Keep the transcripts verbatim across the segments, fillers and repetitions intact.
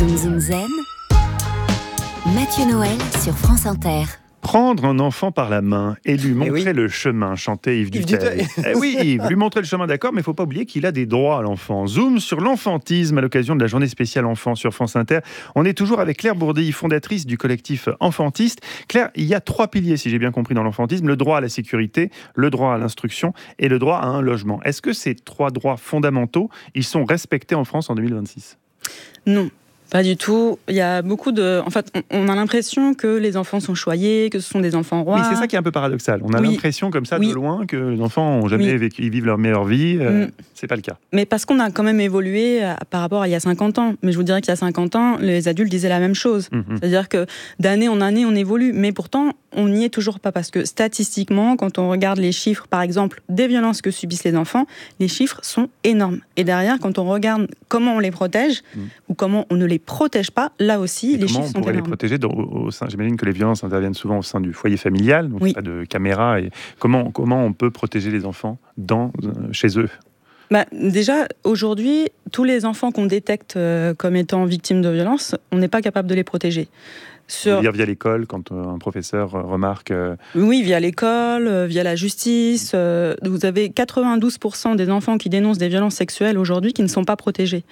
Zoom Zoom Zen, Mathieu Noël sur France Inter. Prendre un enfant par la main et lui montrer oui. le chemin, chantait Yves, Yves Duteil. Duteil. Eh oui, Yves, lui montrer le chemin, d'accord, mais il ne faut pas oublier qu'il a des droits à l'enfant. Zoom sur l'enfantisme à l'occasion de la journée spéciale enfant sur France Inter. On est toujours avec Claire Bourdilly, fondatrice du collectif Enfantiste. Claire, il y a trois piliers, si j'ai bien compris, dans l'enfantisme. Le droit à la sécurité, le droit à l'instruction et le droit à un logement. Est-ce que ces trois droits fondamentaux, ils sont respectés en France en deux mille vingt-six ? Non. Pas du tout. Il y a beaucoup de. En fait, on a l'impression que les enfants sont choyés, que ce sont des enfants rois. Oui, c'est ça qui est un peu paradoxal. On a oui. l'impression, comme ça, oui. de loin, que les enfants ont jamais oui. vécu, ils vivent leur meilleure vie. Euh, mm. C'est pas le cas. Mais parce qu'on a quand même évolué par rapport à il y a cinquante ans. Mais je vous dirais qu'il y a cinquante ans, les adultes disaient la même chose. Mm-hmm. C'est-à-dire que d'année en année, on évolue. Mais pourtant, on n'y est toujours pas. Parce que statistiquement, quand on regarde les chiffres, par exemple, des violences que subissent les enfants, les chiffres sont énormes. Et derrière, quand on regarde comment on les protège mm. ou comment on ne les protège pas, là aussi, et les chiffres sont énormes. Comment on pourrait les protéger dans, au, au sein, j'imagine que les violences interviennent souvent au sein du foyer familial, donc oui. pas de caméra. Et comment, comment on peut protéger les enfants dans, euh, chez eux ? Bah, déjà, aujourd'hui, tous les enfants qu'on détecte euh, comme étant victimes de violences, on n'est pas capable de les protéger. Sur... Dire via l'école, quand euh, un professeur euh, remarque... Euh... Oui, via l'école, euh, via la justice. Euh, vous avez quatre-vingt-douze pour cent des enfants qui dénoncent des violences sexuelles aujourd'hui qui ne sont pas protégés.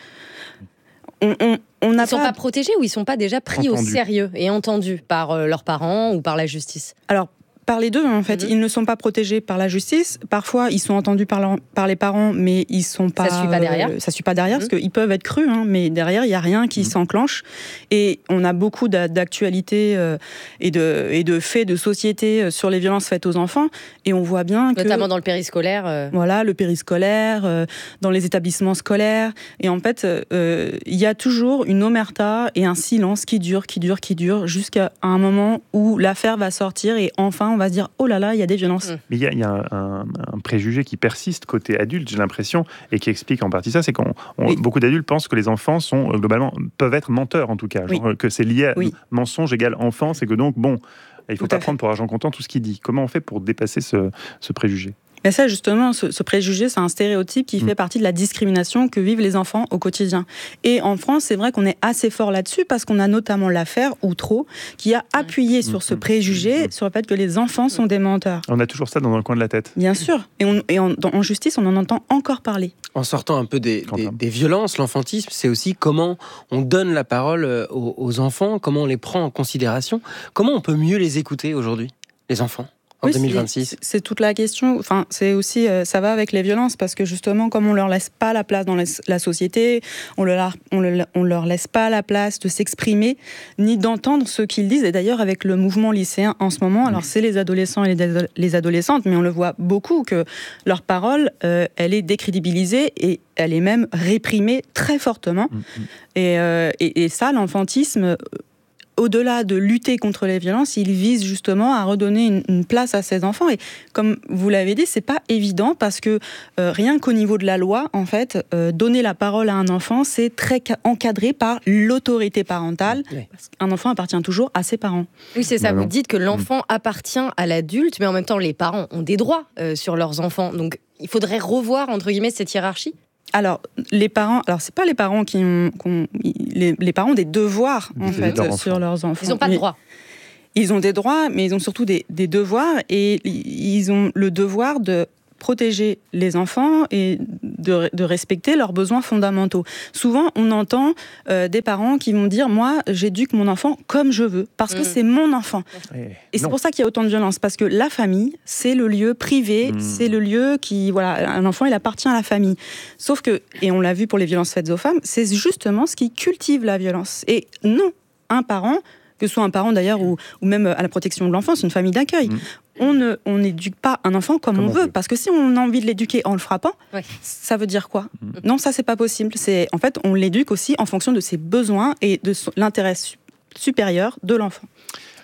On, on, on ils ne sont pas... pas protégés ou ils ne sont pas déjà pris entendus. Au sérieux et entendus par euh, leurs parents ou par la justice ? Alors, par les deux, en fait. Mm-hmm. Ils ne sont pas protégés par la justice. Parfois, ils sont entendus par, leur, par les parents, mais ils sont pas... Ça ne suit pas derrière. Euh, ça ne suit pas derrière, mm-hmm. parce qu'ils peuvent être crus, hein, mais derrière, il n'y a rien qui mm-hmm. s'enclenche. Et on a beaucoup d'actualités euh, et, de, et de faits de société sur les violences faites aux enfants. Et on voit bien que... Notamment dans le périscolaire. Euh... Voilà, le périscolaire, euh, dans les établissements scolaires. Et en fait, il euh, y a toujours une omerta et un silence qui dure, qui dure, qui dure, jusqu'à un moment où l'affaire va sortir et enfin, on va se dire, oh là là, il y a des violences. Mais il y a, y a un, un, un préjugé qui persiste côté adulte, j'ai l'impression, et qui explique en partie ça, c'est qu'on oui. beaucoup d'adultes pensent que les enfants sont, globalement, peuvent être menteurs en tout cas, genre, oui. que c'est lié à oui. mensonge égale enfant, c'est que donc, bon, il ne faut tout pas prendre pour argent comptant tout ce qu'il dit. Comment on fait pour dépasser ce, ce préjugé ? Mais ça, justement, ce, ce préjugé, c'est un stéréotype qui mmh. fait partie de la discrimination que vivent les enfants au quotidien. Et en France, c'est vrai qu'on est assez fort là-dessus parce qu'on a notamment l'affaire Outreau qui a appuyé mmh. sur ce préjugé, mmh. sur le fait que les enfants sont des menteurs. On a toujours ça dans le coin de la tête. Bien sûr. Et, on, et en, dans, en justice, on en entend encore parler. En sortant un peu des, des, des violences, l'enfantisme, c'est aussi comment on donne la parole aux, aux enfants, comment on les prend en considération, comment on peut mieux les écouter aujourd'hui, les enfants ? En oui, deux mille vingt-six. C'est, c'est toute la question. Enfin, c'est aussi, euh, ça va avec les violences parce que justement, comme on leur laisse pas la place dans la, la société, on leur, on, le, on leur laisse pas la place de s'exprimer ni d'entendre ce qu'ils disent. Et d'ailleurs, avec le mouvement lycéen en ce moment, alors c'est les adolescents et les, les adolescentes, mais on le voit beaucoup que leur parole, euh, elle est décrédibilisée et elle est même réprimée très fortement. Mmh. Et, euh, et, et ça, l'enfantisme. Au-delà de lutter contre les violences, il vise justement à redonner une, une place à ces enfants. Et comme vous l'avez dit, c'est pas évident parce que euh, rien qu'au niveau de la loi, en fait, euh, donner la parole à un enfant, c'est très ca- encadré par l'autorité parentale. Oui. Parce qu'un enfant appartient toujours à ses parents. Oui, c'est ça. Vous dites que l'enfant appartient à l'adulte, mais en même temps, les parents ont des droits euh, sur leurs enfants. Donc, il faudrait revoir, entre guillemets, cette hiérarchie. Alors, les parents, alors c'est pas les parents qui ont, qui ont les, les parents ont des devoirs en fait leur sur leurs enfants. Ils n'ont pas de droits. Ils ont des droits, mais ils ont surtout des, des devoirs et ils ont le devoir de protéger les enfants et de, de respecter leurs besoins fondamentaux. Souvent, on entend euh, des parents qui vont dire « Moi, j'éduque mon enfant comme je veux, parce que mmh. c'est mon enfant. Et, » Et c'est pour ça qu'il y a autant de violence, parce que la famille, c'est le lieu privé, mmh. c'est le lieu qui... Voilà, un enfant, il appartient à la famille. Sauf que, et on l'a vu pour les violences faites aux femmes, c'est justement ce qui cultive la violence. Et non, un parent, que ce soit un parent d'ailleurs, ou, ou même à la protection de l'enfance, une famille d'accueil, mmh. on ne, on n'éduque pas un enfant comme, comme on, on veut, veut. Parce que si on a envie de l'éduquer en le frappant, ouais. ça veut dire quoi ? mmh. Non, ça c'est pas possible. C'est, en fait, on l'éduque aussi en fonction de ses besoins et de son, l'intérêt su- supérieur de l'enfant.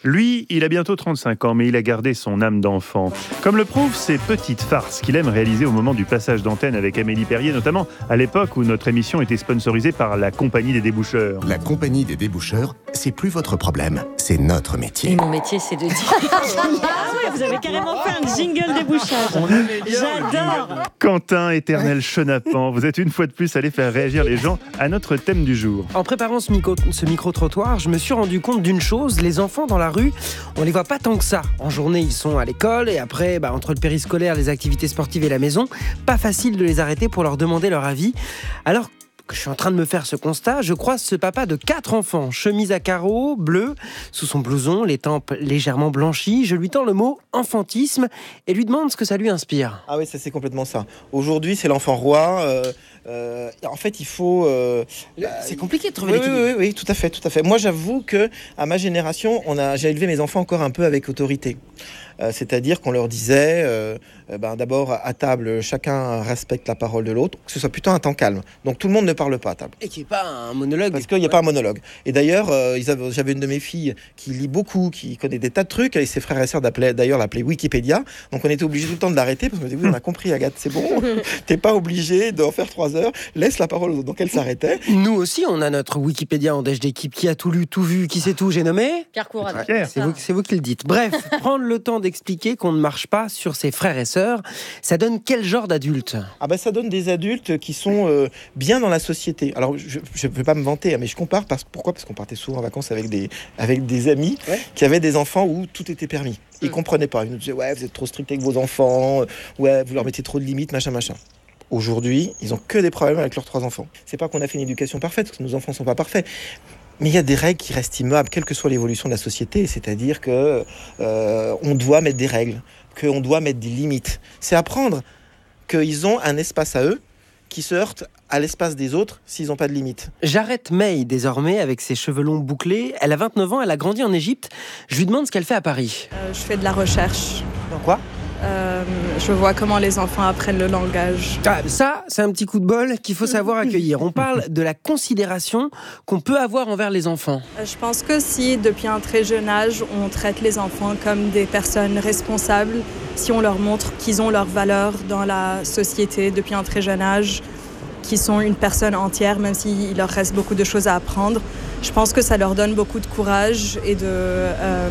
Lui, il a bientôt trente-cinq ans, mais il a gardé son âme d'enfant. Comme le prouvent ces petites farces qu'il aime réaliser au moment du passage d'antenne avec Amélie Perrier, notamment à l'époque où notre émission était sponsorisée par la Compagnie des Déboucheurs. La Compagnie des Déboucheurs, c'est plus votre problème, c'est notre métier. Et mon métier, c'est de dire... Ah ouais, vous avez carrément fait un jingle débouchage. J'adore. Quentin, éternel chenapan, vous êtes une fois de plus allé faire réagir les gens à notre thème du jour. En préparant ce, micro, ce micro-trottoir, je me suis rendu compte d'une chose, les enfants dans la rue, on les voit pas tant que ça. En journée, ils sont à l'école et après, bah, entre le périscolaire, les activités sportives et la maison, pas facile de les arrêter pour leur demander leur avis. Alors que je suis en train de me faire ce constat, je croise ce papa de quatre enfants, chemise à carreaux, bleu, sous son blouson, les tempes légèrement blanchies. Je lui tends le mot enfantisme et lui demande ce que ça lui inspire. Ah oui, ça c'est complètement ça. Aujourd'hui, c'est l'enfant roi. Euh, euh, en fait, il faut. Euh, c'est compliqué de trouver oui, l'équilibre. Oui, oui, oui, tout à fait, tout à fait. Moi, j'avoue que à ma génération, on a, j'ai élevé mes enfants encore un peu avec autorité. Euh, c'est-à-dire qu'on leur disait, euh, euh, ben, d'abord à table, chacun respecte la parole de l'autre, que ce soit plutôt un temps calme. Donc tout le monde ne parle pas à table. Et qu'il n'y ait pas un monologue. Parce qu'il n'y a ouais. pas un monologue. Et d'ailleurs, euh, ils avaient, j'avais une de mes filles qui lit beaucoup, qui connaît des tas de trucs, et ses frères et sœurs d'ailleurs l'appelaient Wikipédia. Donc on était obligé tout le temps de l'arrêter, parce qu'on disait, oui, on a compris, Agathe, c'est bon, t'es pas obligé d'en faire trois heures, laisse la parole aux autres. Donc elle s'arrêtait. Nous aussi, on a notre Wikipédia en déj d'équipe. Qui a tout lu, tout vu, qui sait tout, j'ai nommé Pierre Courade. Ouais, c'est, vous, c'est vous qui le dites. Bref, prendre le temps d'expliquer qu'on ne marche pas sur ses frères et sœurs, ça donne quel genre d'adultes ? Ah ben ça donne des adultes qui sont euh, bien dans la société. Alors je ne veux pas me vanter, hein, mais je compare. Parce, pourquoi ? Parce qu'on partait souvent en vacances avec des, avec des amis ouais. qui avaient des enfants où tout était permis. Ils ne mmh. comprenaient pas. Ils nous disaient, ouais, vous êtes trop strict avec vos enfants, ouais, vous leur mettez trop de limites, machin, machin. Aujourd'hui, ils n'ont que des problèmes avec leurs trois enfants. C'est pas qu'on a fait une éducation parfaite, parce que nos enfants ne sont pas parfaits. Mais il y a des règles qui restent immuables, quelle que soit l'évolution de la société. C'est-à-dire qu'on euh, doit mettre des règles, qu'on doit mettre des limites. C'est apprendre qu'ils ont un espace à eux qui se heurte à l'espace des autres s'ils n'ont pas de limites. J'arrête May désormais avec ses cheveux longs bouclés. Elle a vingt-neuf ans, elle a grandi en Égypte. Je lui demande ce qu'elle fait à Paris. Euh, je fais de la recherche. Dans quoi ? Euh, je vois comment les enfants apprennent le langage. Ah, ça, c'est un petit coup de bol qu'il faut savoir accueillir. On parle de la considération qu'on peut avoir envers les enfants. Euh, je pense que si, depuis un très jeune âge, on traite les enfants comme des personnes responsables, si on leur montre qu'ils ont leur valeur dans la société depuis un très jeune âge, qu'ils sont une personne entière, même s'il leur reste beaucoup de choses à apprendre, je pense que ça leur donne beaucoup de courage et de... Euh,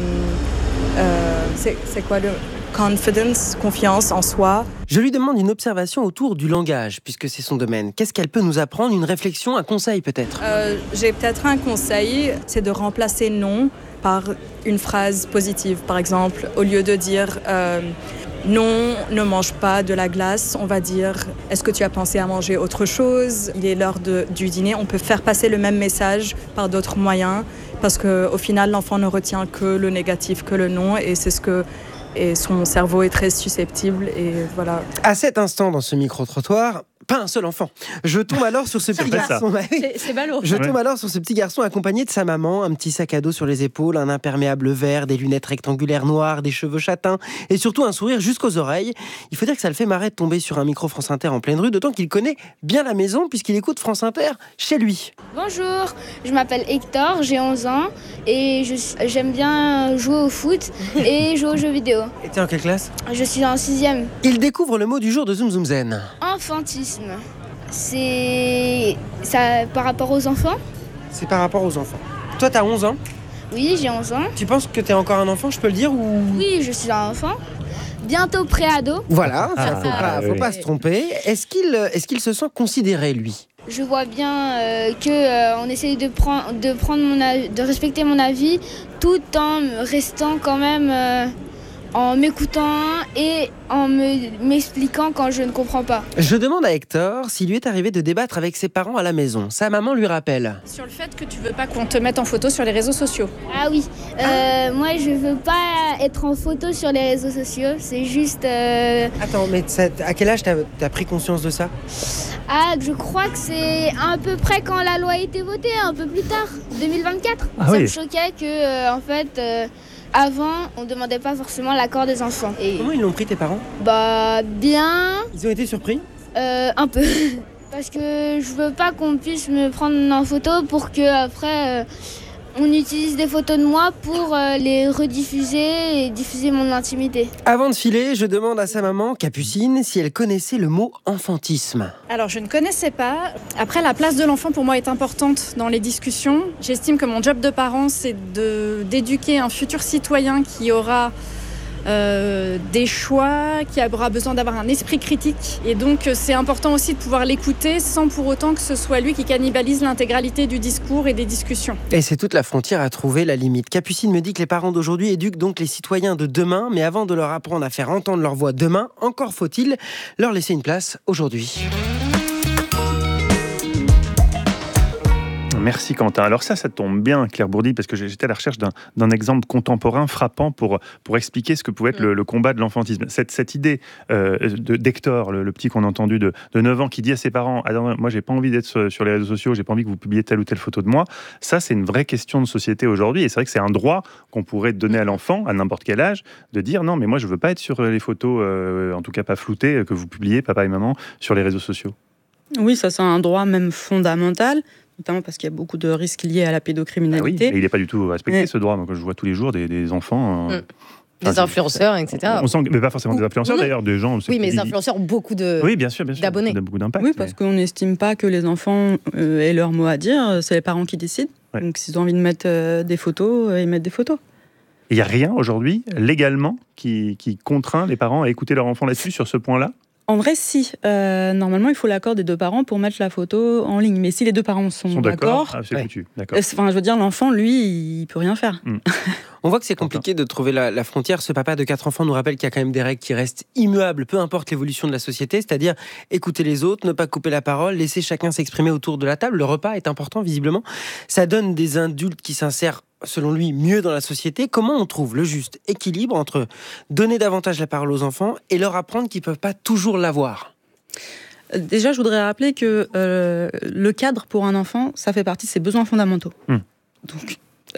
euh, c'est, c'est quoi le... confidence, confiance en soi. Je lui demande une observation autour du langage, puisque c'est son domaine. Qu'est-ce qu'elle peut nous apprendre ? Une réflexion, un conseil peut-être ? euh, J'ai peut-être un conseil, c'est de remplacer non par une phrase positive. Par exemple, au lieu de dire euh, non, ne mange pas de la glace, on va dire est-ce que tu as pensé à manger autre chose ? Il est l'heure de, du dîner. On peut faire passer le même message par d'autres moyens, parce qu'au final, l'enfant ne retient que le négatif, que le non, et c'est ce que et son cerveau est très susceptible et voilà. À cet instant dans ce micro-trottoir, pas un seul enfant. Je tombe alors sur ce petit garçon. C'est, c'est ballot. Je tombe ouais. alors sur ce petit garçon accompagné de sa maman, un petit sac à dos sur les épaules, un imperméable vert, des lunettes rectangulaires noires, des cheveux châtains et surtout un sourire jusqu'aux oreilles. Il faut dire que ça le fait marrer de tomber sur un micro France Inter en pleine rue, d'autant qu'il connaît bien la maison puisqu'il écoute France Inter chez lui. Bonjour, je m'appelle Hector, j'ai onze ans et je, j'aime bien jouer au foot et jouer aux jeux vidéo. Et t'es en quelle classe ? Je suis en sixième. Il découvre le mot du jour de Zoom Zoom Zen. Enfantisme. C'est ça par rapport aux enfants ? C'est par rapport aux enfants. Toi, t'as onze ans ? Oui, j'ai onze ans. Tu penses que t'es encore un enfant, je peux le dire ou... Oui, je suis un enfant. Bientôt préado. Voilà, ah, ça, faut, ah, pas, faut oui. pas se tromper. Est-ce qu'il, est-ce qu'il se sent considéré, lui ? Je vois bien euh, que euh, on essaye de prendre, de prendre mon avis, de respecter mon avis, tout en restant quand même, euh, en m'écoutant et en me, m'expliquant quand je ne comprends pas. Je demande à Hector s'il lui est arrivé de débattre avec ses parents à la maison. Sa maman lui rappelle. Sur le fait que tu veux pas qu'on te mette en photo sur les réseaux sociaux. Ah oui, euh, ah. moi je veux pas être en photo sur les réseaux sociaux, c'est juste... Euh... Attends, mais ça, à quel âge t'as, t'as pris conscience de ça ? Ah, je crois que c'est à peu près quand la loi a été votée, un peu plus tard, deux mille vingt-quatre. Ah ça oui. me choquait que, euh, en fait... Euh, Avant, on ne demandait pas forcément l'accord des enfants. Et comment ils l'ont pris, tes parents ? Bah, bien. Ils ont été surpris ? Euh, un peu. Parce que je veux pas qu'on puisse me prendre en photo pour que après, euh, On utilise des photos de moi pour euh, les rediffuser et diffuser mon intimité. Avant de filer, je demande à sa maman, Capucine, si elle connaissait le mot enfantisme. Alors, je ne connaissais pas. Après, la place de l'enfant, pour moi, est importante dans les discussions. J'estime que mon job de parent, c'est de, d'éduquer un futur citoyen qui aura euh, des choix, qui aura besoin d'avoir un esprit critique. Et donc, c'est important aussi de pouvoir l'écouter sans pour autant que ce soit lui qui cannibalise l'intégralité du discours et des discussions. Et c'est toute la frontière à trouver la limite. Capucine me dit que les parents d'aujourd'hui éduquent donc les citoyens de demain, mais avant de leur apprendre à faire entendre leur voix demain, encore faut-il leur laisser une place aujourd'hui. Merci Quentin. Alors ça, ça tombe bien, Claire Bourdi, parce que j'étais à la recherche d'un, d'un exemple contemporain frappant pour, pour expliquer ce que pouvait être le, le combat de l'enfantisme. Cette, cette idée euh, de, d'Hector, le, le petit qu'on a entendu de, de neuf ans, qui dit à ses parents « Ah non, moi, j'ai pas envie d'être sur, sur les réseaux sociaux, j'ai pas envie que vous publiez telle ou telle photo de moi », ça, c'est une vraie question de société aujourd'hui. Et c'est vrai que c'est un droit qu'on pourrait donner à l'enfant, à n'importe quel âge, de dire « Non, mais moi, je veux pas être sur les photos, euh, en tout cas pas floutées, que vous publiez, papa et maman, sur les réseaux sociaux. » Oui, ça, c'est un droit même fondamental, notamment parce qu'il y a beaucoup de risques liés à la pédocriminalité. Ah oui, et il n'est pas du tout respecté, Ouais. ce droit. Donc, je vois tous les jours des, des enfants... Euh, Mm. Des influenceurs, et cetera. On sent, mais pas forcément des influenceurs Non. d'ailleurs, des gens... Oui, mais les ils- influenceurs ont beaucoup de, Oui, bien sûr, bien sûr. d'abonnés. Il y a beaucoup d'impact. Oui, parce mais- qu'on n'estime pas que les enfants euh, aient leur mot à dire, c'est les parents qui décident. Ouais. Donc s'ils ont envie de mettre euh, des photos, euh, ils mettent des photos. Il n'y a rien aujourd'hui, légalement, qui, qui contraint les parents à écouter leur enfant là-dessus, sur ce point-là. En vrai, si. Euh, normalement, il faut l'accord des deux parents pour mettre la photo en ligne. Mais si les deux parents sont, Ils sont d'accord, d'accord, ah, c'est Ouais. foutu. D'accord. euh, enfin, je veux dire, l'enfant, lui, il peut rien faire. On voit que c'est compliqué de trouver la, la frontière. Ce papa de quatre enfants nous rappelle qu'il y a quand même des règles qui restent immuables, peu importe l'évolution de la société, c'est-à-dire écouter les autres, ne pas couper la parole, laisser chacun s'exprimer autour de la table. Le repas est important, visiblement. Ça donne des adultes qui s'insèrent, selon lui, mieux dans la société. Comment on trouve le juste équilibre entre donner davantage la parole aux enfants et leur apprendre qu'ils ne peuvent pas toujours l'avoir ? Déjà, je voudrais rappeler que euh, le cadre pour un enfant, ça fait partie de ses besoins fondamentaux. Hmm. Donc,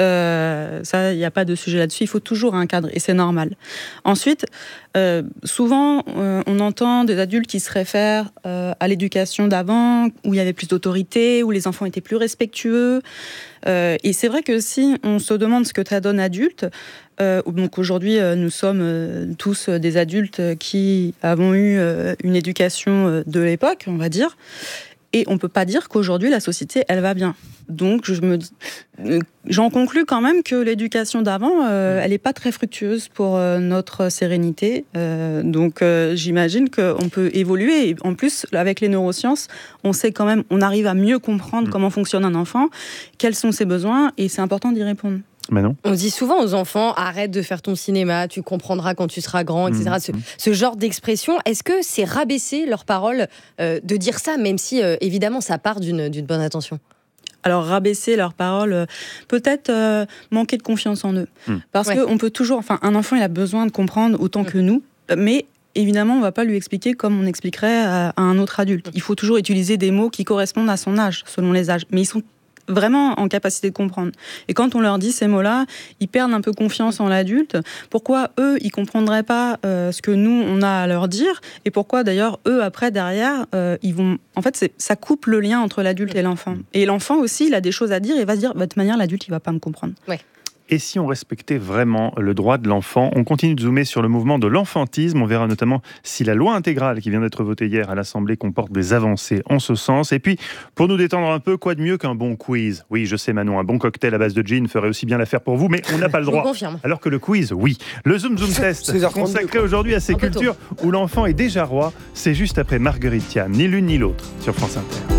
euh, ça, il n'y a pas de sujet là-dessus. Il faut toujours un cadre et c'est normal. Ensuite, euh, souvent, euh, on entend des adultes qui se réfèrent euh, à l'éducation d'avant, où il y avait plus d'autorité, où les enfants étaient plus respectueux. Euh, et c'est vrai que si on se demande ce que ça donne adulte, euh, donc aujourd'hui, euh, nous sommes euh, tous des adultes qui avons eu euh, une éducation euh, de l'époque, on va dire. Et on ne peut pas dire qu'aujourd'hui, la société, elle va bien. Donc, je me, euh, j'en conclus quand même que l'éducation d'avant, euh, elle n'est pas très fructueuse pour euh, notre sérénité. Euh, donc, euh, j'imagine qu'on peut évoluer. Et en plus, avec les neurosciences, on sait quand même, on arrive à mieux comprendre mmh. comment fonctionne un enfant, quels sont ses besoins, et c'est important d'y répondre. Manon. On dit souvent aux enfants, arrête de faire ton cinéma, tu comprendras quand tu seras grand, et cetera. Mmh. Ce, ce genre d'expression, est-ce que c'est rabaisser leurs paroles euh, de dire ça, même si, euh, évidemment, ça part d'une, d'une bonne intention ? Alors, rabaisser leurs paroles, euh, peut-être euh, manquer de confiance en eux. Mmh. Parce ouais. qu'on peut toujours... Enfin, un enfant, il a besoin de comprendre autant mmh. que nous, mais... Évidemment, on ne va pas lui expliquer comme on expliquerait à un autre adulte. Il faut toujours utiliser des mots qui correspondent à son âge, selon les âges. Mais ils sont vraiment en capacité de comprendre. Et quand on leur dit ces mots-là, ils perdent un peu confiance en l'adulte. Pourquoi eux, ils comprendraient pas euh, ce que nous, on a à leur dire ? Et pourquoi d'ailleurs, eux, après, derrière, euh, ils vont... En fait, c'est... ça coupe le lien entre l'adulte et l'enfant. Et l'enfant aussi, il a des choses à dire et il va se dire, bah, de toute manière, l'adulte, il va pas me comprendre. Ouais. Et si on respectait vraiment le droit de l'enfant ? On continue de zoomer sur le mouvement de l'enfantisme. On verra notamment si la loi intégrale qui vient d'être votée hier à l'Assemblée comporte des avancées en ce sens. Et puis, pour nous détendre un peu, quoi de mieux qu'un bon quiz ? Oui, je sais Manon, un bon cocktail à base de gin ferait aussi bien l'affaire pour vous, mais on n'a pas le droit. Alors que le quiz, oui. Le Zoom Zoom Test, consacré aujourd'hui à ces cultures où l'enfant est déjà roi, c'est juste après Marguerite Thiam, ni l'une ni l'autre, sur France Inter.